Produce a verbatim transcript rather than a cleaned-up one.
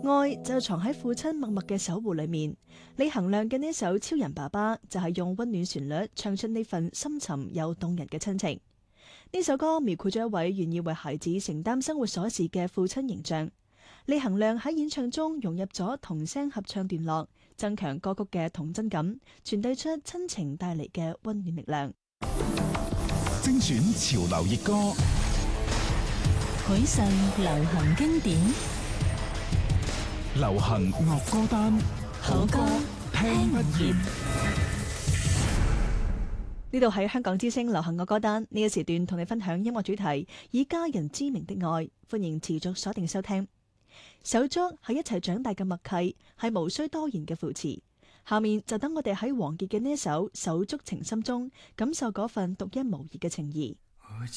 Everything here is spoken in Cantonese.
愛就藏喺父親默默嘅守護裏面。李行亮嘅呢首《超人爸爸》就係用溫暖旋律唱出呢份深沉又動人嘅親情。呢首歌描繪咗一位願意為孩子承擔生活瑣事嘅父親形象。李行亮喺演唱中融入咗童聲合唱段落，增強歌曲嘅童真感，傳遞出親情帶嚟嘅溫暖力量。 精選潮流熱歌， 許世流行經典， 流行樂歌單， 好歌聽不厭。 呢度係香港之聲流行樂歌單，呢個時段同你分享音樂主題，以家人之名的愛，歡迎持續鎖定收聽。手足係一齊長大嘅默契，係無需多言嘅扶持。下面就等我哋喺王傑嘅呢一首《手足情深》中，感受嗰份獨一無二嘅情誼。